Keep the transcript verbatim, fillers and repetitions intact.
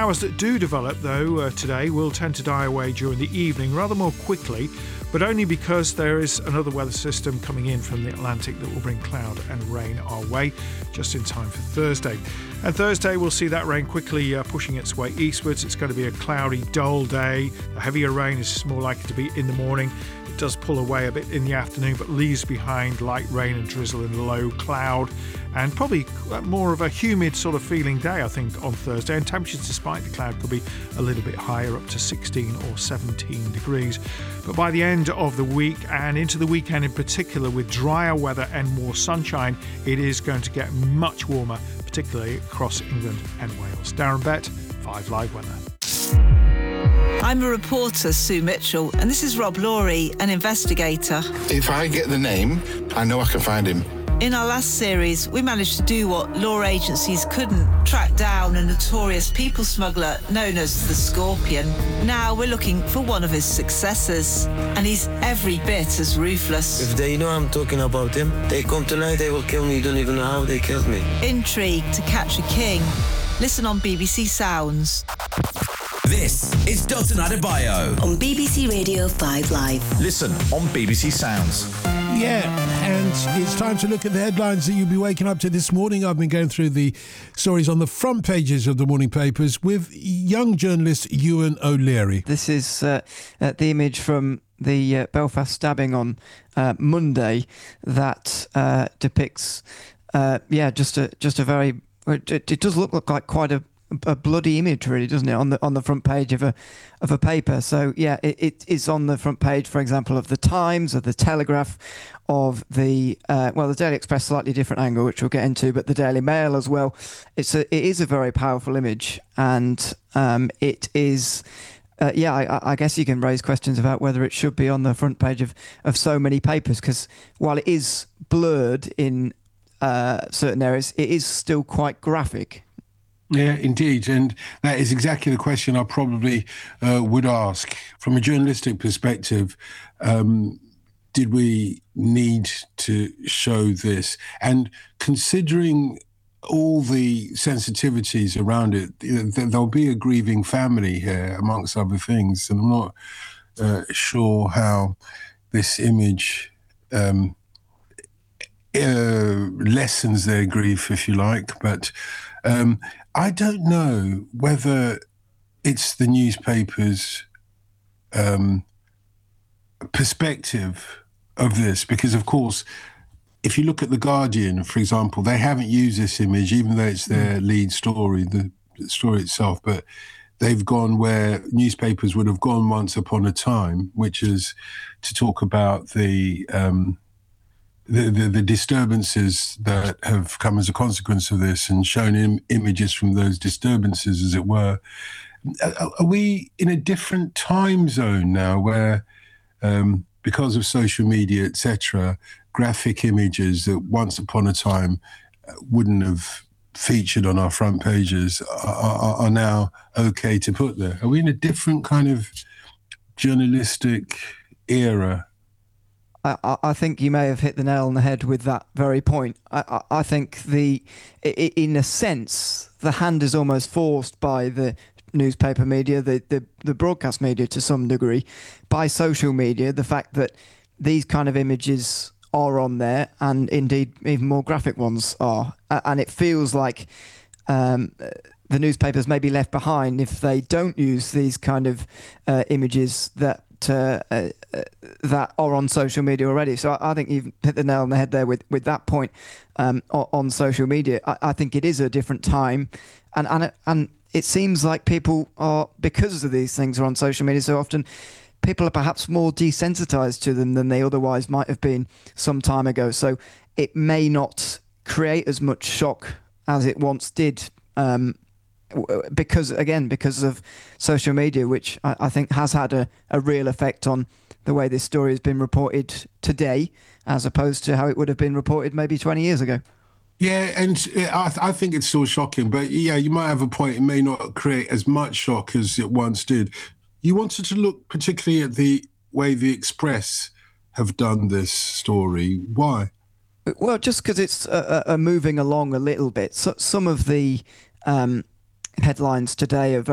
showers that do develop, though, uh, today will tend to die away during the evening rather more quickly, but only because there is another weather system coming in from the Atlantic that will bring cloud and rain our way just in time for Thursday. And Thursday we'll see that rain quickly uh, pushing its way eastwards. It's going to be a cloudy, dull day. The heavier rain is more likely to be in the morning. It does pull away a bit in the afternoon, but leaves behind light rain and drizzle and low cloud, and probably more of a humid sort of feeling day, I think, on Thursday. And temperatures, despite the cloud, could be a little bit higher, up to sixteen or seventeen degrees. But by the end of the week and into the weekend in particular, with drier weather and more sunshine, it is going to get much warmer, particularly across England and Wales. Darren Bett, five Live Weather. I'm a reporter, Sue Mitchell, and this is Rob Laurie, an investigator. If I get the name, I know I can find him. In our last series, we managed to do what law agencies couldn't: track down a notorious people smuggler known as the Scorpion. Now we're looking for one of his successors, and he's every bit as ruthless. If they know I'm talking about him, they come tonight, they will kill me. You don't even know how they killed me. Intrigue to catch a king. Listen on B B C Sounds. This is Dalton Adebayo on B B C Radio five Live. Listen on B B C Sounds. Yeah, and it's time to look at the headlines that you'll be waking up to this morning. I've been going through the stories on the front pages of the morning papers with young journalist Ewan O'Leary. This is uh, uh, the image from the uh, Belfast stabbing on uh, Monday that uh, depicts, uh, yeah, just a just a very. It, it does look, look like quite a. a bloody image, really, doesn't it, on the on the front page of a of a paper. So yeah, it, it is on the front page, for example, of the Times, of the Telegraph, of the uh, well, the Daily Express, slightly different angle, which we'll get into, but the Daily Mail as well. It's a it is a very powerful image, and um, it is. Uh, yeah, I, I guess you can raise questions about whether it should be on the front page of, of so many papers, because while it is blurred in uh, certain areas, it is still quite graphic. Yeah, indeed. And that is exactly the question I probably uh, would ask. From a journalistic perspective, um, did we need to show this? And considering all the sensitivities around it, there'll be a grieving family here, amongst other things. And I'm not uh, sure how this image um, uh, lessens their grief, if you like. But um, I don't know whether it's the newspaper's um, perspective of this, because, of course, if you look at The Guardian, for example, they haven't used this image, even though it's their lead story, the story itself, but they've gone where newspapers would have gone once upon a time, which is to talk about the um, The, the, the disturbances that have come as a consequence of this, and shown Im- images from those disturbances, as it were. Are, are we in a different time zone now where, um, because of social media, et cetera, graphic images that once upon a time wouldn't have featured on our front pages are, are, are now okay to put there? Are we in a different kind of journalistic era? I, I think you may have hit the nail on the head with that very point. I, I, I think the, in a sense, the hand is almost forced by the newspaper media, the, the, the broadcast media to some degree, by social media, the fact that these kind of images are on there, and indeed even more graphic ones are. And it feels like um, the newspapers may be left behind if they don't use these kind of uh, images that Uh, uh, that are on social media already. So I, I think you've hit the nail on the head there with, with that point um, on, on social media. I, I think it is a different time, and and it, and it seems like people are, because of these things are on social media so often, people are perhaps more desensitized to them than they otherwise might have been some time ago. So it may not create as much shock as it once did. Um, Because, again, because of social media, which I, I think has had a, a real effect on the way this story has been reported today, as opposed to how it would have been reported maybe twenty years ago. Yeah, and I, I think it's still shocking. But, yeah, you might have a point. It may not create as much shock as it once did. You wanted to look particularly at the way the Express have done this story. Why? Well, just because it's uh, uh, moving along a little bit. So, some of the... Um, headlines today are